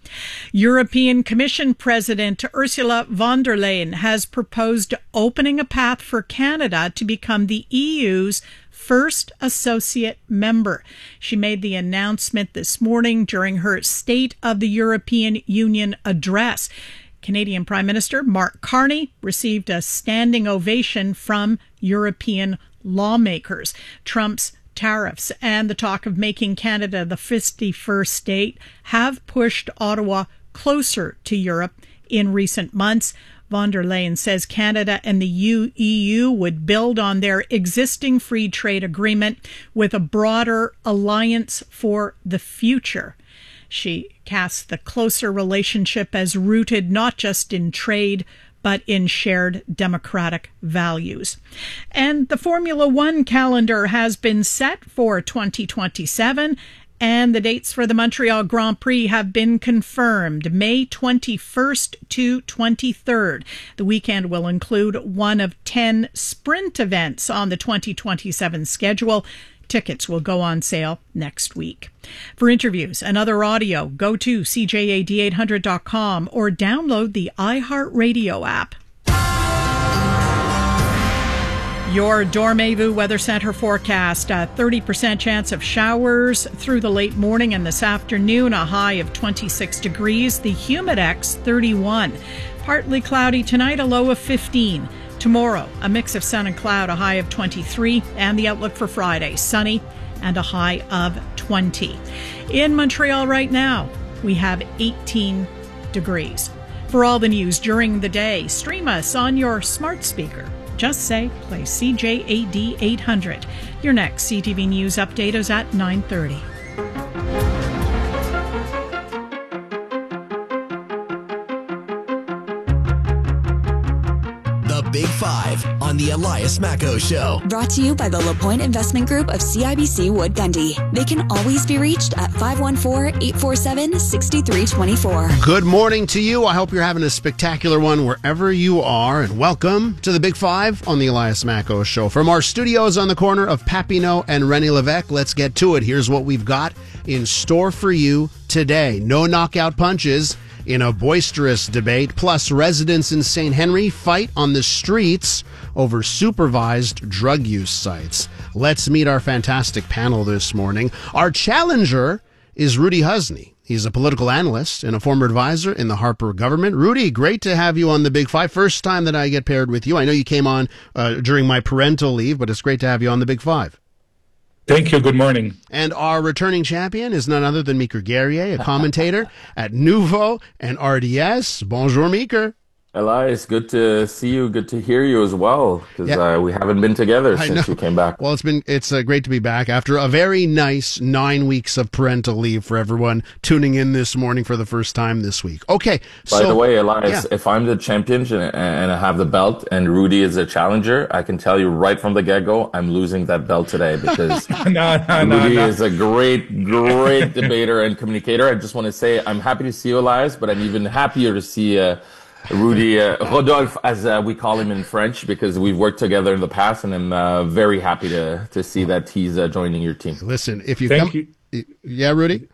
European Commission President Ursula von der Leyen has proposed opening a path for Canada to become the E U's first associate member. She made the announcement this morning during her State of the European Union address. Canadian Prime Minister Mark Carney received a standing ovation from European lawmakers. Trump's tariffs and the talk of making Canada the fifty-first state have pushed Ottawa closer to Europe in recent months. Von der Leyen says Canada and the E U would build on their existing free trade agreement with a broader alliance for the future. She casts the closer relationship as rooted not just in trade, but in shared democratic values. And the Formula One calendar has been set for twenty twenty-seven, and the dates for the Montreal Grand Prix have been confirmed, May twenty-first to twenty-third. The weekend will include one of ten sprint events on the twenty twenty-seven schedule. Tickets will go on sale next week. For interviews and other audio, go to C J A D eight hundred dot com or download the iHeartRadio app. Your Dormevu Weather Center forecast, a thirty percent chance of showers through the late morning and this afternoon, a high of twenty-six degrees, the Humidex thirty-one. Partly cloudy tonight, a low of fifteen. Tomorrow, a mix of sun and cloud, a high of twenty-three, and the outlook for Friday, sunny and a high of twenty. In Montreal right now, we have eighteen degrees. For all the news during the day, stream us on your smart speaker. Just say, play C J A D eight hundred. Your next C T V News update is at nine thirty. Big Five on the Elias Macco Show. Brought to you by the LaPointe Investment Group of C I B C Wood Gundy. They can always be reached at five one four, eight four seven, six three two four. Good morning to you. I hope you're having a spectacular one wherever you are, and welcome to the Big Five on the Elias Macco Show. From our studios on the corner of Papineau and René Lévesque, let's get to it. Here's what we've got in store for you today. No knockout punches in a boisterous debate, plus residents in Saint Henry fight on the streets over supervised drug use sites. Let's meet our fantastic panel this morning. Our challenger is Rudy Husney. He's a political analyst and a former advisor in the Harper government. Rudy, great to have you on the Big Five. First time that I get paired with you. I know you came on uh, during my parental leave, but it's great to have you on the Big Five. Thank you. Good morning. And our returning champion is none other than Meeker Guerrier, a commentator at Nouveau and R D S. Bonjour, Meeker. Elias, good to see you. Good to hear you as well, because yeah. uh, we haven't been together I since know. you came back. Well, it's been it's uh, great to be back after a very nice nine weeks of parental leave for everyone tuning in this morning for the first time this week. Okay. By so, the way, Elias, yeah. if I'm the champion and, and I have the belt, and Rudy is a challenger, I can tell you right from the get-go, I'm losing that belt today because no, no, no, Rudy no. is a great, great debater and communicator. I just want to say I'm happy to see you, Elias, but I'm even happier to see. Uh, Rudy, uh, Rodolphe, as uh, we call him in French, because we've worked together in the past, and I'm uh, very happy to to see that he's uh, joining your team. Listen, if you Thank come, you. yeah, Rudy.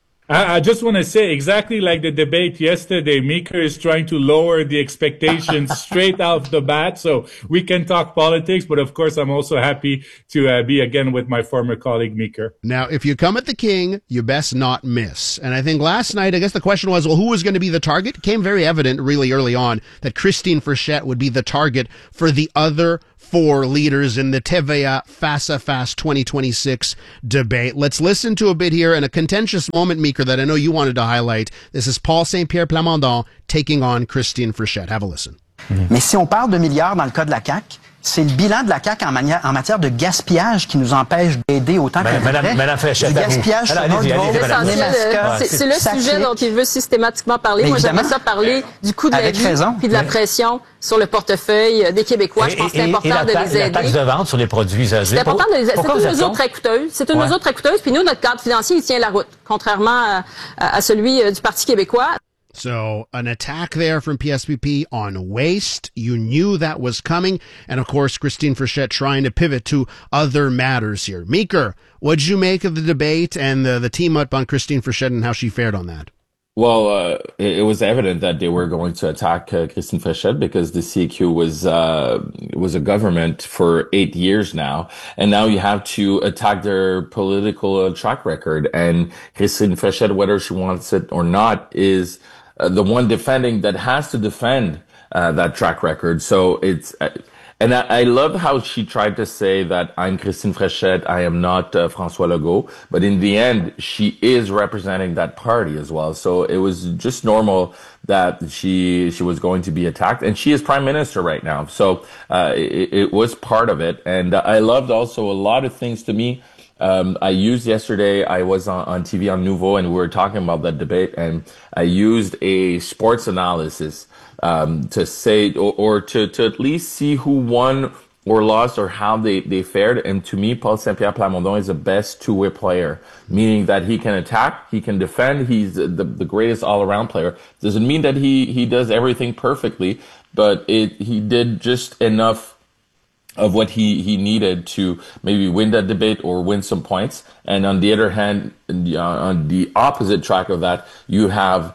I, I just want to say, exactly like the debate yesterday, Meeker is trying to lower the expectations straight off the bat, so we can talk politics. But of course, I'm also happy to uh, be again with my former colleague Meeker. Now, if you come at the king, you best not miss. And I think last night, I guess the question was, well, who was going to be the target? It became very evident really early on that Christine Frechette would be the target for the other four leaders in the T V A Face à Face twenty twenty-six debate. Let's listen to a bit here in a contentious moment, Meeker, that I know you wanted to highlight. This is Paul Saint-Pierre Plamondon taking on Christine Frechette. Have a listen. Mais si on parle de milliards dans le cas de la C A Q, c'est le bilan de la C A Q en, manière, en matière de gaspillage qui nous empêche d'aider autant ben, que Madame, Madame Frechette, du gaspillage sur L'essentiel, c'est le sacré. sujet dont il veut systématiquement parler. Mais Moi, évidemment. j'aimerais ça parler du coût de la Avec vie, raison. puis de la Oui. pression sur le portefeuille des Québécois. Je pense que c'est important et la, de ta- les aider. la taxe de vente sur les produits usagés. C'est important de les aider. C'est Pourquoi une vous êtes mesure contre? très coûteuse. C'est une Ouais. mesure très coûteuse. Puis nous, notre cadre financier, il tient la route, contrairement à, à, à celui euh, du Parti québécois. So an attack there from P S P P on waste. You knew that was coming. And of course, Christine Frechette trying to pivot to other matters here. Meeker, what'd you make of the debate and the, the team up on Christine Frechette and how she fared on that? Well, uh, it, it was evident that they were going to attack uh, Christine Frechette because the C A Q was uh, was a government for eight years now, and now you have to attack their political uh, track record. And Christine Frechette, whether she wants it or not, is uh, the one defending that has to defend uh, that track record. So it's. Uh, And I, I love how she tried to say that I'm Christine Frechette, I am not uh, François Legault, but in the end, she is representing that party as well. So it was just normal that she she was going to be attacked, and she is prime minister right now. So uh, it, it was part of it, and I loved also a lot of things to me. Um, I used yesterday, I was on, on T V on Nouveau, and we were talking about that debate, and I used a sports analysis um, to say, or, or to, to at least see who won or lost or how they, they fared. And to me, Paul Saint-Pierre Plamondon is the best two-way player, meaning that he can attack, he can defend, he's the, the greatest all-around player. Doesn't mean that he, he does everything perfectly, but it, he did just enough of what he, he needed to maybe win that debate or win some points. And on the other hand, uh, on the opposite track of that, you have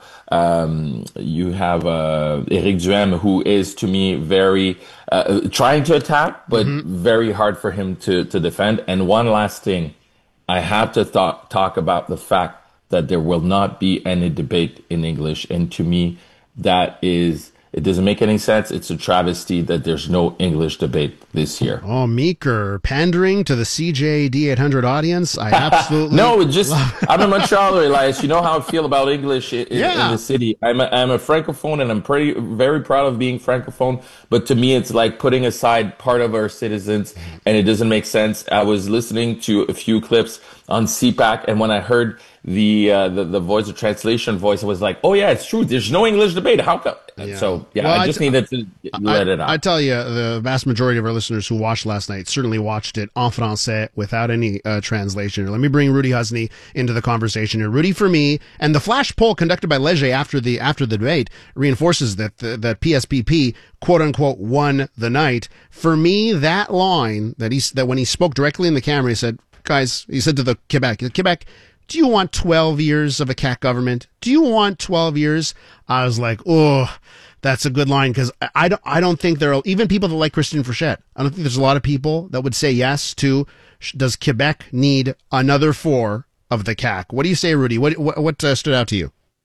um, you have uh, Éric Duhaime, who is to me very uh, trying to attack, but mm-hmm. very hard for him to to defend. And one last thing, I have to th- talk about the fact that there will not be any debate in English, and to me, that is. It doesn't make any sense. It's a travesty that there's no English debate this year. Oh, Meeker, pandering to the C J A D eight hundred audience. I absolutely no. It just I'm in Montreal, Elias. You know how I feel about English in, yeah. in the city. I'm a, I'm a francophone, and I'm pretty very proud of being francophone. But to me, it's like putting aside part of our citizens, and it doesn't make sense. I was listening to a few clips on C PAC, and when I heard the uh, the the voice of translation voice, I was like, oh yeah, it's true. There's no English debate. How come? Yeah. So yeah, well, I just I t- needed to let I, it out. I tell you, the vast majority of our listeners who watched last night certainly watched it en français without any uh, translation. Let me bring Rudy Husney into the conversation here. Rudy, for me, and the flash poll conducted by Leger after the after the debate reinforces that the, that P S P P quote unquote won the night. For me, that line that he that when he spoke directly in the camera, he said, "Guys," he said to the Quebec, Quebec. Do you want twelve years of a C A Q government? Do you want twelve years? I was like, oh, that's a good line, because I, I don't, I don't think there are, even people that like Christine Frechette, I don't think there's a lot of people that would say yes to, does Quebec need another four of the C A Q? What do you say, Rudy? What, what, what uh, stood out to you?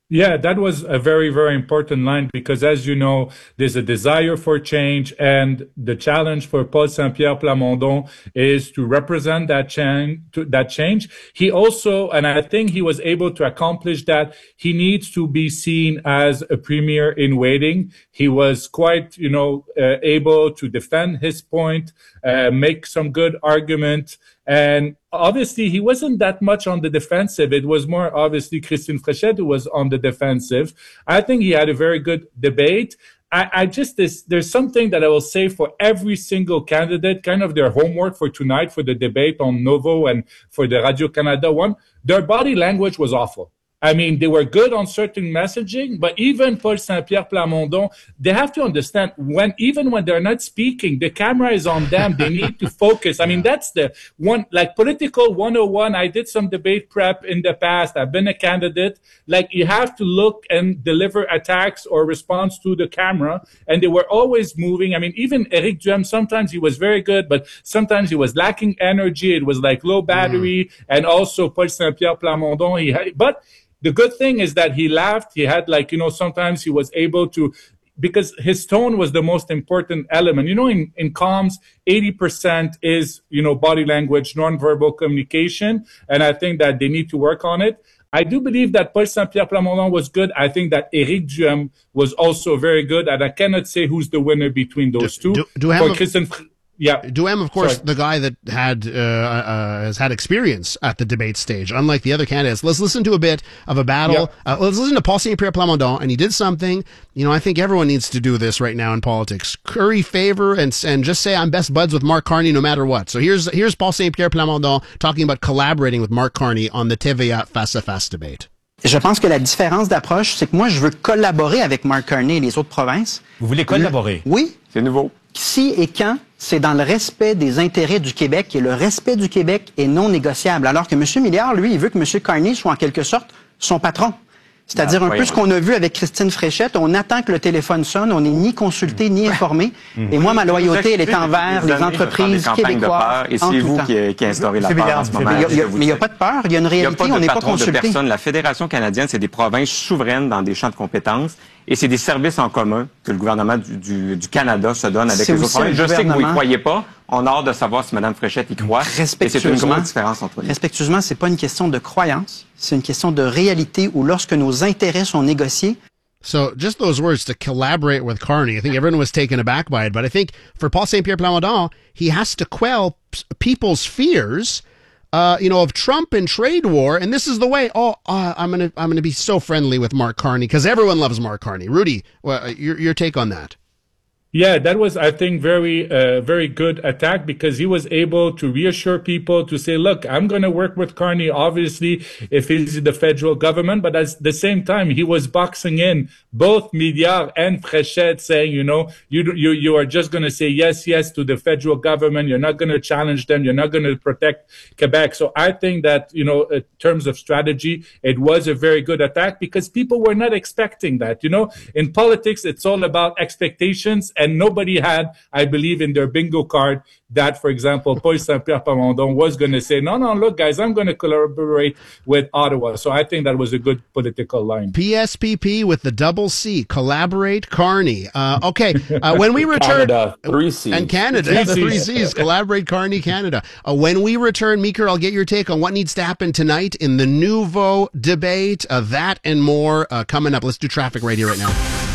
Yeah, that was a very, very important line because, as you know, there's a desire for change, and the challenge for Paul Saint-Pierre Plamondon is to represent that change. To, that change. He also, and I think he was able to accomplish that. He needs to be seen as a premier in waiting. He was quite, you know, uh, able to defend his point, uh, make some good argument. And obviously, he wasn't that much on the defensive. It was more obviously Christine Fréchette who was on the defensive. I think he had a very good debate. I, I just, there's, there's something that I will say for every single candidate, kind of their homework for tonight for the debate on Novo and for the Radio-Canada one. Their body language was awful. I mean, they were good on certain messaging, but even Paul Saint-Pierre Plamondon, they have to understand when, even when they're not speaking, the camera is on them. They need to focus. I mean, that's the one, like political one oh one. I did some debate prep in the past. I've been a candidate. Like, you have to look and deliver attacks or response to the camera. And they were always moving. I mean, even Éric Duhem, sometimes he was very good, but sometimes he was lacking energy. It was like low battery. Mm. And also Paul Saint-Pierre Plamondon, he had, but the good thing is that he laughed. He had like, you know, sometimes he was able to, because his tone was the most important element. You know, in, in comms, eighty percent is, you know, body language, nonverbal communication. And I think that they need to work on it. I do believe that Paul Saint-Pierre Plamondon was good. I think that Éric Duhem was also very good. And I cannot say who's the winner between those do, two. Do, Duhem, Christian, yeah. Duhem, of course, Sorry. the guy that had uh, uh, has had experience at the debate stage, unlike the other candidates. Let's listen to a bit of a battle. Yeah. Uh, let's listen to Paul Saint-Pierre Plamondon, and he did something. You know, I think everyone needs to do this right now in politics. Curry favor and and just say I'm best buds with Mark Carney no matter what. So here's here's Paul Saint-Pierre Plamondon talking about collaborating with Mark Carney on the T V A face à face debate. Je pense que la différence d'approche, c'est que moi, je veux collaborer avec Mark Carney et les autres provinces. Vous voulez collaborer? Le, oui. C'est nouveau. Si et quand, c'est dans le respect des intérêts du Québec, et le respect du Québec est non négociable. Alors que M. Milliard, lui, il veut que M. Carney soit en quelque sorte son patron. C'est-à-dire un peu ce qu'on a vu avec Christine Fréchette. On attend que le téléphone sonne, on n'est ni consulté, ni informé. Et moi, ma loyauté, elle est envers les entreprises québécoises. Et c'est vous qui, qui instaurez la peur en ce moment. Mais il n'y a pas de peur, il y a une réalité, on n'est pas consulté. Il n'y a pas de patron de personne. La Fédération canadienne, c'est des provinces souveraines dans des champs de compétences. Et c'est des services en commun que le gouvernement du, du, du Canada se donne avec les autres provinces. Je sais que vous n'y croyez pas. On a hâte de savoir si Mme Fréchette y croit. Et c'est une grosse différence entre nous. Respectueusement, c'est pas une question de croyance. C'est une question de réalité où lorsque nos intérêts sont négociés. So just those words to collaborate with Carney, I think everyone was taken aback by it. But I think for Paul Saint-Pierre Plamondon, he has to quell people's fears. Uh, you know, of Trump and trade war, and this is the way. Oh, uh, I'm gonna, I'm gonna be so friendly with Mark Carney because everyone loves Mark Carney. Rudy, well, your your take on that? Yeah, that was, I think, very, uh, very good attack because he was able to reassure people to say, look, I'm going to work with Carney, obviously, if he's in the federal government. But at the same time, he was boxing in both Milliard and Fréchette saying, you know, you, you, you are just going to say yes, yes to the federal government. You're not going to challenge them. You're not going to protect Quebec. So I think that, you know, in terms of strategy, it was a very good attack because people were not expecting that. You know, in politics, it's all about expectations. And nobody had, I believe, in their bingo card that, for example, Paul Saint-Pierre Plamondon was going to say, no, no, look, guys, I'm going to collaborate with Ottawa. So I think that was a good political line. P S P P with the double C, collaborate Carney. Uh, okay, uh, when we return... Canada, three C's. And Canada, yeah, the three C's, collaborate Carney, Canada. Uh, when we return, Meeker, I'll get your take on what needs to happen tonight in the Nouveau debate, uh, that and more uh, coming up. Let's do traffic radio right now.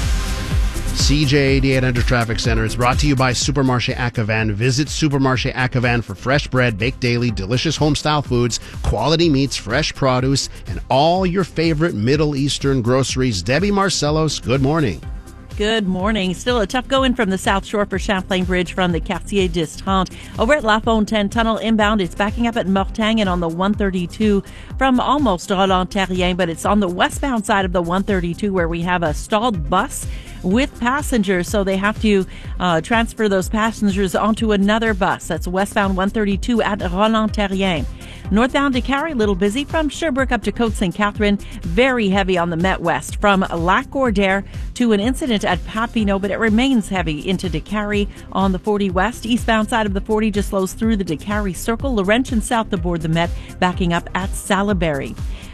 C J eighty-eight hundred Traffic Center. It's brought to you by Supermarché Accavan. Visit Supermarché Accavan for fresh bread, baked daily, delicious home-style foods, quality meats, fresh produce, and all your favorite Middle Eastern groceries. Debbie Marcellos, good morning. Good morning. Still a tough going from the South Shore for Champlain Bridge from the Quartier d'Estrante. Over at La Fontaine Tunnel inbound, it's backing up at Mortagne on the one thirty-two from almost Roland-Terrien, but it's on the westbound side of the one thirty-two where we have a stalled bus with passengers, so they have to uh, transfer those passengers onto another bus. That's westbound one thirty-two at Roland-Terrien. Northbound to Carrie, a little busy from Sherbrooke up to Côte Sainte Catherine. Very heavy on the Met West from Lac Gordaire to an incident at Papineau, but it remains heavy into DeCarry on the forty West. Eastbound side of the forty just flows through the DeCarry Circle. Laurentian south aboard the Met, backing up at Salaberry.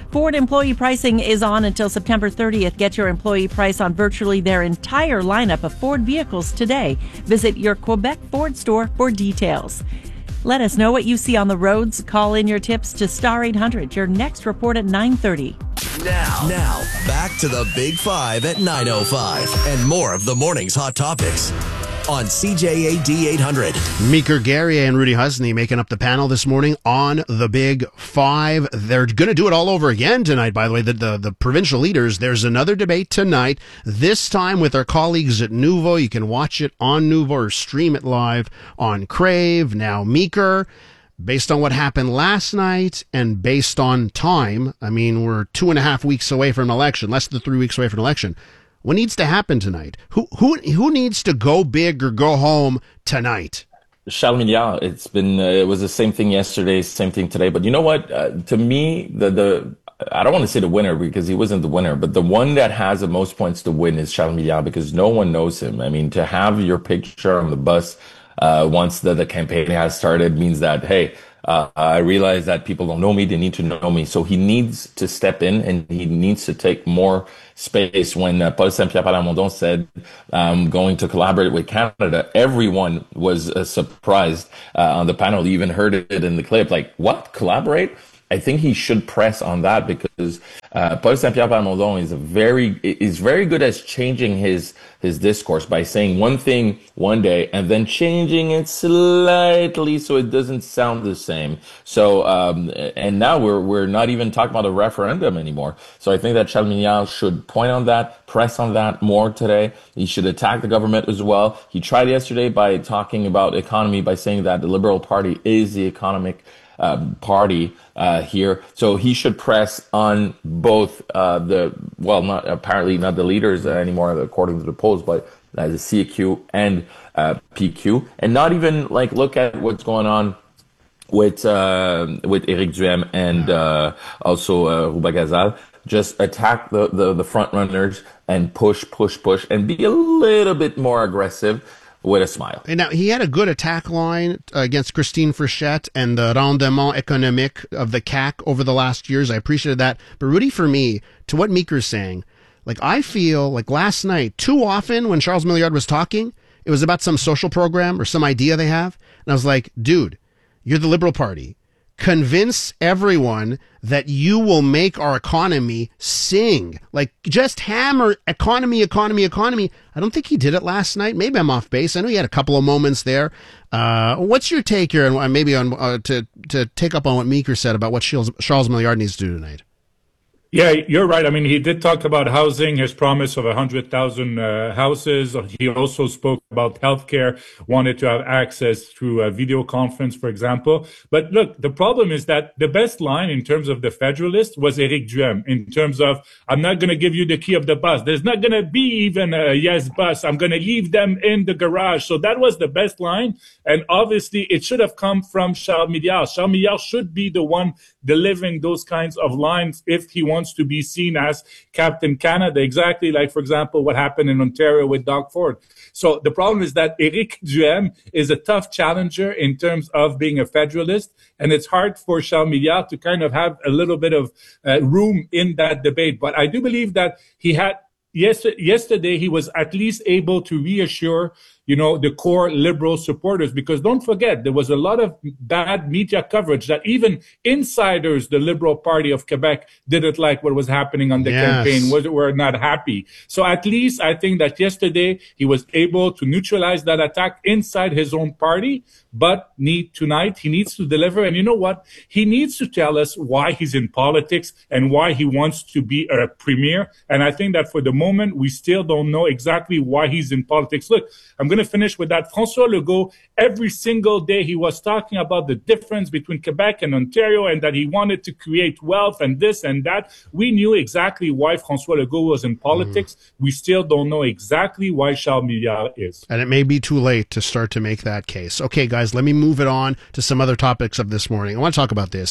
Ford employee pricing is on until September thirtieth. Get your employee price on virtually their entire lineup of Ford vehicles today. Visit your Quebec Ford store for details. Let us know what you see on the roads. Call in your tips to Star eight hundred. Your next report at nine thirty. Now, now, back to the Big Five at nine oh five and more of the morning's hot topics on C J A D eight hundred. Meeker Guerrier and Rudy Husney making up the panel this morning on the Big Five. They're going to do it all over again tonight, by the way, the, the, the provincial leaders. There's another debate tonight, this time with our colleagues at Nouveau. You can watch it on Nouveau or stream it live on Crave. Now, Meeker, based on what happened last night and based on time, I mean, we're two and a half weeks away from an election, less than three weeks away from an election. What needs to happen tonight? Who who who needs to go big or go home tonight? Charles Milliard. It's been uh, it was the same thing yesterday, same thing today. But you know what? Uh, to me, the the I don't want to say the winner because he wasn't the winner, but the one that has the most points to win is Charles Milliard because no one knows him. I mean, to have your picture on the bus uh, once the, the campaign has started means that, hey, Uh, I realize that people don't know me. They need to know me. So he needs to step in and he needs to take more space. When uh, Paul Saint-Pierre Plamondon said, I'm going to collaborate with Canada, everyone was uh, surprised uh, on the panel. You even heard it in the clip. Like, what? Collaborate? I think he should press on that because uh, Paul Saint-Pierre Plamondon is a very is very good at changing his his discourse by saying one thing one day and then changing it slightly so it doesn't sound the same. So um, and now we're we're not even talking about a referendum anymore. So I think that Charles Milliard should point on that, press on that more today. He should attack the government as well. He tried yesterday by talking about economy by saying that the Liberal Party is the economic Uh, party uh, here, so he should press on both uh, the well, not apparently not the leaders anymore, according to the polls, but uh, the C Q and uh, P Q, and not even like look at what's going on with uh, with Éric Duhem and uh, also uh, Rouba Gazal. Just attack the, the the front runners and push, push, push, and be a little bit more aggressive. With a smile. And now he had a good attack line against Christine Frechette and the rendement économique of the C A Q over the last years. I appreciated that. But Rudy, for me, to what Meeker's saying, like I feel like last night, too often when Charles Milliard was talking, it was about some social program or some idea they have. And I was like, dude, you're the Liberal Party. Convince everyone that you will make our economy sing. Like, just hammer economy, economy, economy. I don't think he did it last night. Maybe I'm off base. I know he had a couple of moments there. Uh, what's your take here, and maybe on uh, to to take up on what Meeker said about what Charles, Charles Milliard needs to do tonight? Yeah, you're right. I mean, he did talk about housing, his promise of one hundred thousand uh, houses. He also spoke about healthcare, wanted to have access through a video conference, for example. But look, the problem is that the best line in terms of the Federalist was Éric Duhem in terms of, I'm not going to give you the key of the bus. There's not going to be even a yes bus. I'm going to leave them in the garage. So that was the best line. And obviously, it should have come from Charles Milliard. Charles Milliard should be the one delivering those kinds of lines if he wants to be seen as Captain Canada, exactly like, for example, what happened in Ontario with Doug Ford. So the problem is that Éric Duhem is a tough challenger in terms of being a federalist, and it's hard for Charles Milliard to kind of have a little bit of uh, room in that debate. But I do believe that he had, yes, yesterday he was at least able to reassure you know, the core Liberal supporters, because don't forget, there was a lot of bad media coverage that even insiders, the Liberal Party of Quebec, didn't like what was happening on the yes. campaign, was, were not happy. So at least I think that yesterday he was able to neutralize that attack inside his own party, but need tonight, he needs to deliver. And you know what? He needs to tell us why he's in politics and why he wants to be a premier. And I think that for the moment, we still don't know exactly why he's in politics. Look, I'm going to finish with that. François Legault, every single day he was talking about the difference between Quebec and Ontario and that he wanted to create wealth and this and that. We knew exactly why François Legault was in politics. Mm. We still don't know exactly why Charles Milliard is. And it may be too late to start to make that case. Okay, guys, let me move it on to some other topics of this morning. I want to talk about this.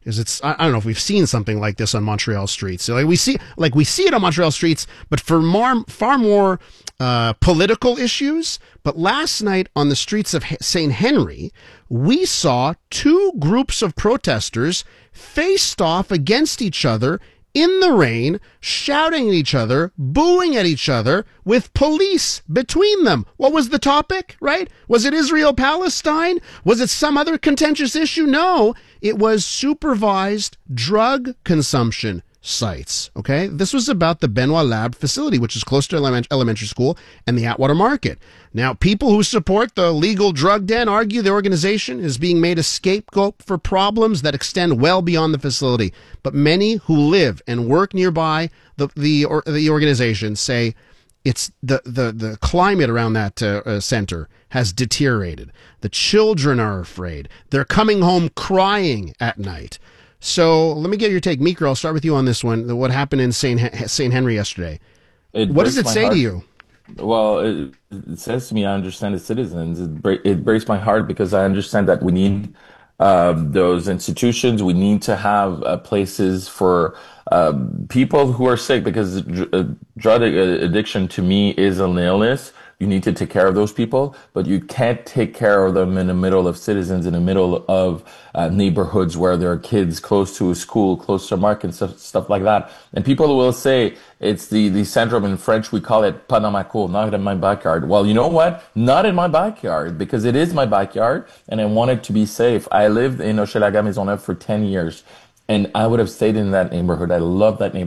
Because it's, I, I don't know if we've seen something like this on Montreal streets. So like we see, like we see it on Montreal streets, but for more, far more uh, political issues. But last night on the streets of Saint Henry, we saw two groups of protesters faced off against each other in the rain, shouting at each other, booing at each other, with police between them. What was the topic, right? Was it Israel-Palestine? Was it some other contentious issue? No, it was supervised drug consumption sites, okay? This was about the Benoit Lab facility, which is close to element- elementary school and the Atwater Market. Now, people who support the legal drug den argue the organization is being made a scapegoat for problems that extend well beyond the facility. But many who live and work nearby the the, or, the organization say it's the, the, the climate around that uh, uh, center has deteriorated. The children are afraid. They're coming home crying at night. So let me get your take. Meeker, I'll start with you on this one. What happened in Saint Saint Henry yesterday? It what does it say heart. to you? Well, it, it says to me, I understand the citizens. It, break, it breaks my heart because I understand that we need um, those institutions. We need to have uh, places for uh, people who are sick, because uh, drug addiction to me is an illness. You need to take care of those people, but you can't take care of them in the middle of citizens, in the middle of uh, neighborhoods where there are kids close to a school, close to a market, stuff, stuff like that. And people will say it's the, the syndrome. In French, we call it pas dans ma cour, not in my backyard. Well, you know what? Not in my backyard, because it is my backyard and I want it to be safe. I lived in Hochelaga Maisonneuve for ten years and I would have stayed in that neighborhood. I love that neighborhood.